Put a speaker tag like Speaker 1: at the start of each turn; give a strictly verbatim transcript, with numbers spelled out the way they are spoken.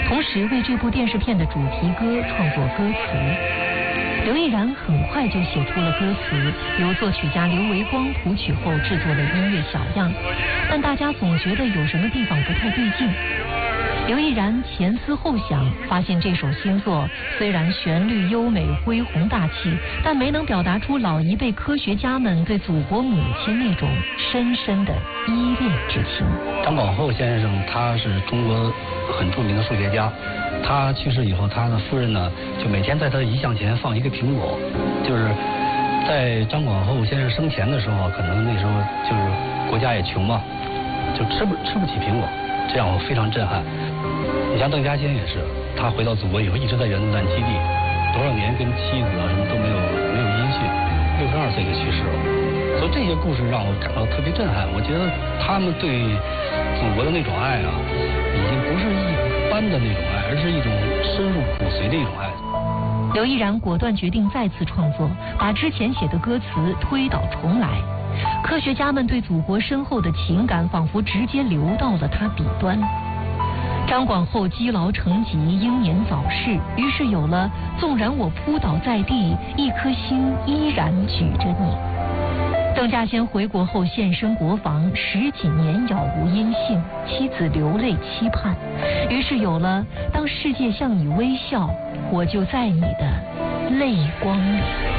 Speaker 1: 同时为这部电视片的主题歌创作歌词。刘毅然很快就写出了歌词，由作曲家刘维光谱曲后制作了音乐小样，但大家总觉得有什么地方不太对劲。刘毅然前思后想，发现这首新作虽然旋律优美、恢宏大气，但没能表达出老一辈科学家们对祖国母亲那种深深的依恋之情。
Speaker 2: 张广厚先生他是中国很著名的数学家，他去世以后，他的夫人呢就每天在他的遗像前放一个苹果，就是在张广厚先生生前的时候，可能那时候就是国家也穷嘛，就吃不吃不起苹果，这让我非常震撼。你像邓稼先也是，他回到祖国以后一直在原子弹基地，多少年跟妻子啊什么都没有没有音讯，六十二岁就去世了。所以这些故事让我感到特别震撼。我觉得他们对祖国的那种爱啊，已经不是一般的那种爱，而是一种深入骨髓的一种爱。
Speaker 1: 刘毅然果断决定再次创作，把之前写的歌词推倒重来。科学家们对祖国深厚的情感仿佛直接流到了他笔端。张广厚积劳成疾，英年早逝，于是有了纵然我扑倒在地，一颗心依然举着你。邓稼先回国后现身国防，十几年杳无音信，妻子流泪期盼，于是有了当世界向你微笑，我就在你的泪光里。